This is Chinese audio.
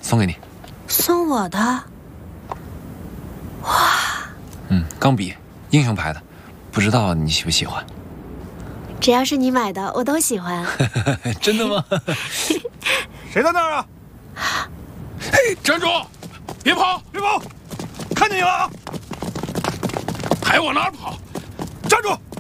送给你。 送我的？哇！ 钢笔，英雄牌的，不知道你喜不喜欢？ 只要是你买的，我都喜欢。 真的吗？ 谁在那儿啊？ 嘿，站住！别跑， 别跑！看见你了啊！ 还往哪儿跑？ 站住！